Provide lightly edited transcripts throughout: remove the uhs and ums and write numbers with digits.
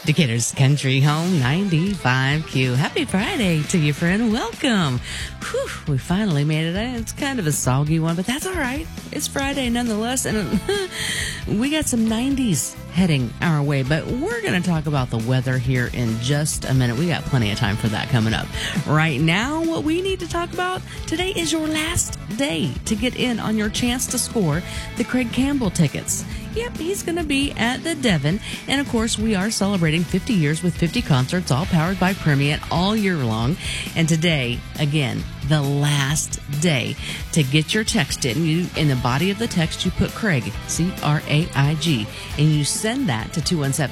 Decatur's Country Home 95Q. Happy Friday to you, friend. Welcome. Whew, we finally made it. It's kind of a soggy one, but that's all right. It's Friday nonetheless, and we got some 90s heading our way, but we're going to talk about the weather here in just a minute. We got plenty of time for that coming up. Right now, what we need to talk about today is your last day to get in on your chance to score the Craig Campbell tickets. Yep, he's going to be at the Devon. And, of course, we are celebrating 50 years with 50 concerts, all powered by Premiant all year long. And today, again, the last day to get your text in. In the body of the text, you put Craig, C-R-A-I-G, and you send that to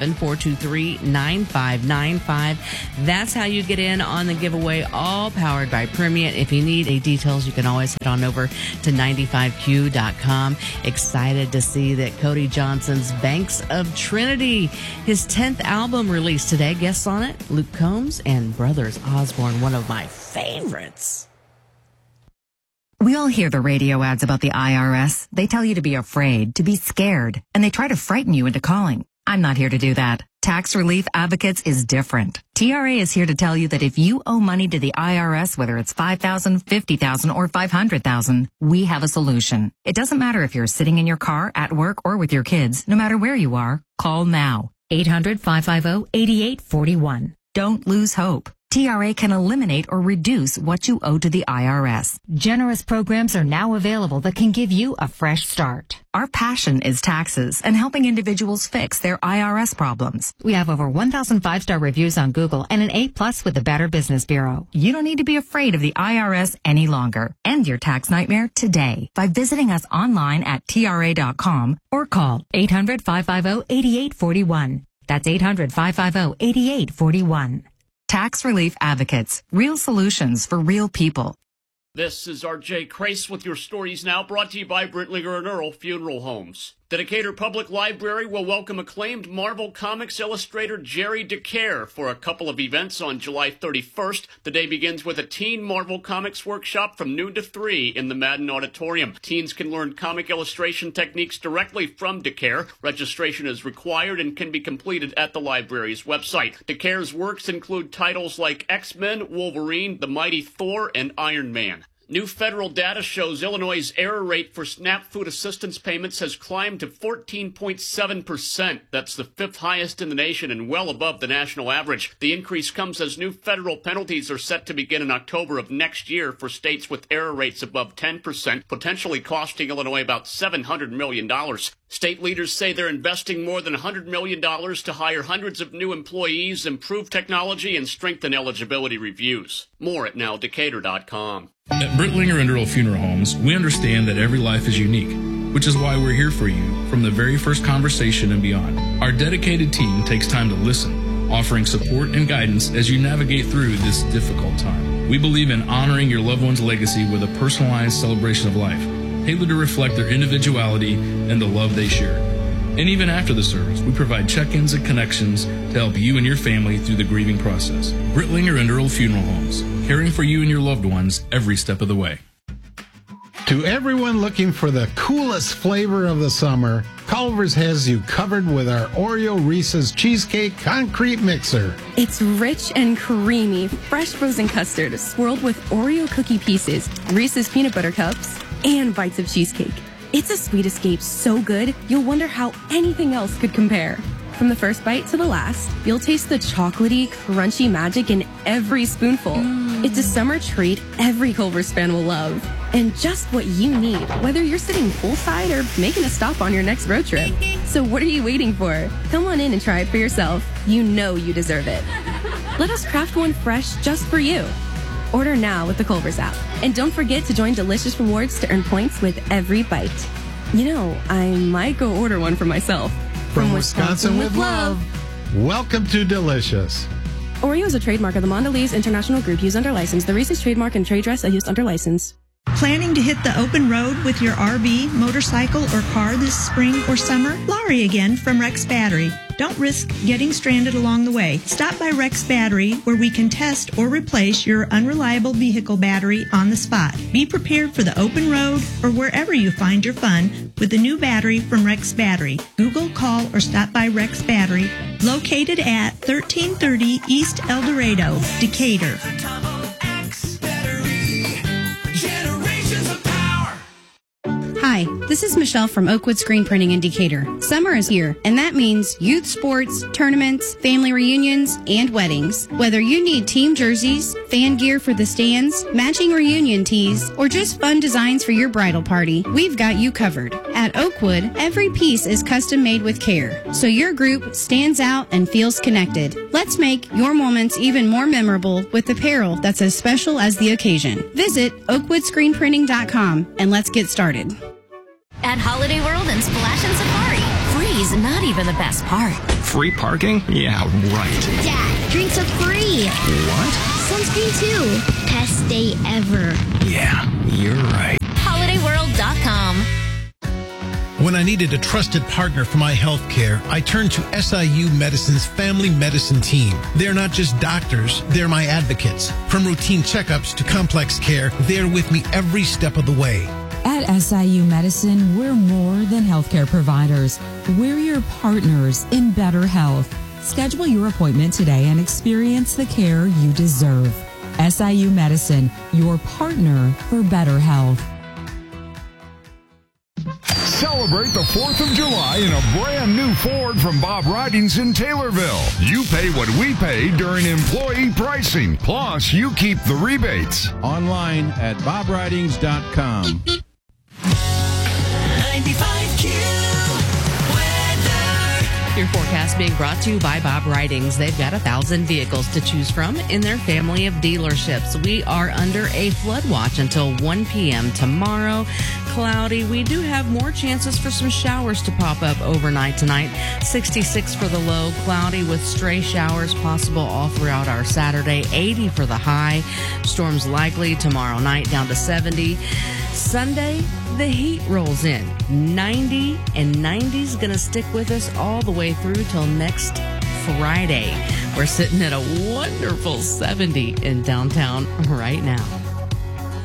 217-423-9595. That's how you get in on the giveaway, all powered by Premiant. If you need any details, you can always head on over to 95q.com. Excited to see that Cody Johnson's Banks of Trinity, his 10th album released today. Guests on it, Luke Combs and Brothers Osborne, one of my favorites. We all hear the radio ads about the IRS. They tell you to be afraid, to be scared, and they try to frighten you into calling. I'm not here to do that. Tax Relief Advocates is different. TRA is here to tell you that if you owe money to the IRS, whether it's $5,000, $50,000, or $500,000, we have a solution. It doesn't matter if you're sitting in your car, at work, or with your kids. No matter where you are, call now. 800-550-8841. Don't lose hope. TRA can eliminate or reduce what you owe to the IRS. Generous programs are now available that can give you a fresh start. Our passion is taxes and helping individuals fix their IRS problems. We have over 1,000 5-star reviews on Google and an A+ with the Better Business Bureau. You don't need to be afraid of the IRS any longer. End your tax nightmare today by visiting us online at TRA.com or call 800-550-8841. That's 800-550-8841. Tax Relief Advocates, real solutions for real people. This is R.J. Crace with your stories now, brought to you by Brittlinger and Earl Funeral Homes. The Decatur Public Library will welcome acclaimed Marvel Comics illustrator Jerry DeCare for a couple of events on July 31st. The day begins with a teen Marvel Comics workshop from noon to 3 in the Madden Auditorium. Teens can learn comic illustration techniques directly from DeCare. Registration is required and can be completed at the library's website. DeCare's works include titles like X-Men, Wolverine, The Mighty Thor, and Iron Man. New federal data shows Illinois' error rate for SNAP food assistance payments has climbed to 14.7%. That's the fifth highest in the nation and well above the national average. The increase comes as new federal penalties are set to begin in October of next year for states with error rates above 10%, potentially costing Illinois about $700 million. State leaders say they're investing more than $100 million to hire hundreds of new employees, improve technology, and strengthen eligibility reviews. More at nowdecatur.com. At Brittlinger and Earl Funeral Homes, we understand that every life is unique, which is why we're here for you from the very first conversation and beyond. Our dedicated team takes time to listen, offering support and guidance as you navigate through this difficult time. We believe in honoring your loved one's legacy with a personalized celebration of life, tailored to reflect their individuality and the love they share. And even after the service, we provide check-ins and connections to help you and your family through the grieving process. Brittlinger and Earl Funeral Homes, caring for you and your loved ones every step of the way. To everyone looking for the coolest flavor of the summer, Culver's has you covered with our Oreo Reese's Cheesecake Concrete Mixer. It's rich and creamy, fresh frozen custard swirled with Oreo cookie pieces, Reese's peanut butter cups, and bites of cheesecake. It's a sweet escape so good, you'll wonder how anything else could compare. From the first bite to the last, you'll taste the chocolatey, crunchy magic in every spoonful. It's a summer treat every Culver's fan will love. And just what you need, whether you're sitting poolside or making a stop on your next road trip. So what are you waiting for? Come on in and try it for yourself. You know you deserve it. Let us craft one fresh just for you. Order now with the Culver's app. And don't forget to join Delicious Rewards to earn points with every bite. You know, I might go order one for myself. From Wisconsin with love. Welcome to Delicious. Oreo is a trademark of the Mondelez International Group used under license. The Reese's trademark and trade dress are used under license. Planning to hit the open road with your RV, motorcycle, or car this spring or summer? Laurie again from Rex Battery. Don't risk getting stranded along the way. Stop by Rex Battery, where we can test or replace your unreliable vehicle battery on the spot. Be prepared for the open road or wherever you find your fun with the new battery from Rex Battery. Google, call, or stop by Rex Battery, located at 1330 East El Dorado, Decatur. Hi, this is Michelle from Oakwood Screen Printing in Decatur. Summer is here, and that means youth sports, tournaments, family reunions, and weddings. Whether you need team jerseys, fan gear for the stands, matching reunion tees, or just fun designs for your bridal party, we've got you covered. At Oakwood, every piece is custom made with care, so your group stands out and feels connected. Let's make your moments even more memorable with apparel that's as special as the occasion. Visit oakwoodscreenprinting.com and let's get started. At Holiday World and Splash and Safari, free's not even the best part. Free parking? Yeah, right. Dad, drinks are free. What? Sunscreen too. Best day ever. Yeah, you're right. HolidayWorld.com. When I needed a trusted partner for my health care, I turned to SIU Medicine's family medicine team. They're not just doctors, they're my advocates. From routine checkups to complex care, they're with me every step of the way. At SIU Medicine, we're more than healthcare providers. We're your partners in better health. Schedule your appointment today and experience the care you deserve. SIU Medicine, your partner for better health. Celebrate the 4th of July in a brand new Ford from Bob Ridings in Taylorville. You pay what we pay during employee pricing. Plus, you keep the rebates. Online at bobridings.com. 95Q weather. Your forecast being brought to you by Bob Ridings. They've got 1,000 vehicles to choose from in their family of dealerships. We are under a flood watch until 1 p.m. tomorrow. Cloudy. We do have more chances for some showers to pop up overnight tonight. 66 for the low. Cloudy with stray showers possible all throughout our Saturday. 80 for the high. Storms likely tomorrow night down to 70. Sunday, the heat rolls in. 90 and 90's going to stick with us all the way through till next Friday. We're sitting at a wonderful 70 in downtown right now.